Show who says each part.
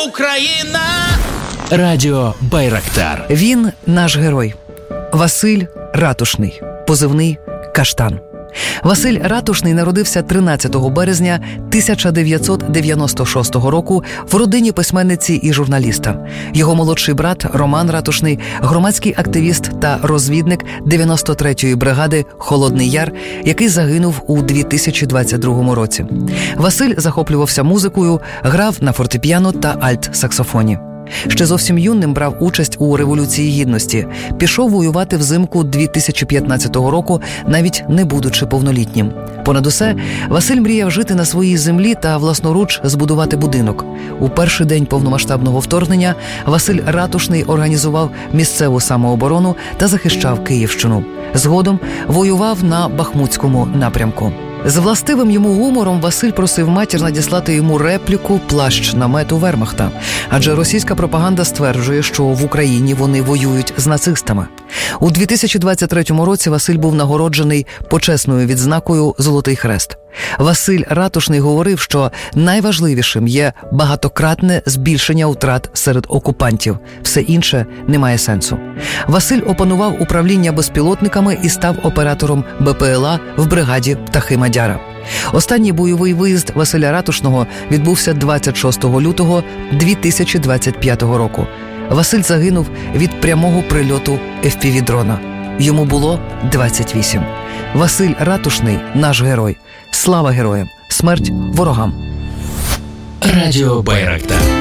Speaker 1: Україна!
Speaker 2: Радіо Байрактар.
Speaker 3: Він наш герой. Василь Ратушний, позивний Каштан. Василь Ратушний народився 13 березня 1996 року в родині письменниці і журналіста. Його молодший брат Роман Ратушний – громадський активіст та розвідник 93-ї бригади «Холодний Яр», який загинув у 2022 році. Василь захоплювався музикою, грав на фортепіано та альт-саксофоні. Ще зовсім юним брав участь у Революції Гідності. Пішов воювати взимку 2015 року, навіть не будучи повнолітнім. Понад усе, Василь мріяв жити на своїй землі та власноруч збудувати будинок. У перший день повномасштабного вторгнення Василь Ратушний організував місцеву самооборону та захищав Київщину. Згодом воював на Бахмутському напрямку. З властивим йому гумором Василь просив матір надіслати йому репліку «Плащ намету Вермахта», адже російська пропаганда стверджує, що в Україні вони воюють з нацистами. У 2023 році Василь був нагороджений почесною відзнакою «Золотий хрест». Василь Ратушний говорив, що найважливішим є багатократне збільшення втрат серед окупантів. Все інше не має сенсу. Василь опанував управління безпілотниками і став оператором БПЛА в бригаді «Птахи Мадяра». Останній бойовий виїзд Василя Ратушного відбувся 26 лютого 2025 року. Василь загинув від прямого прильоту FPV-дрона. Йому було 28. Василь Ратушний – наш герой. Слава героям! Смерть ворогам!
Speaker 2: Радіо Байрактар.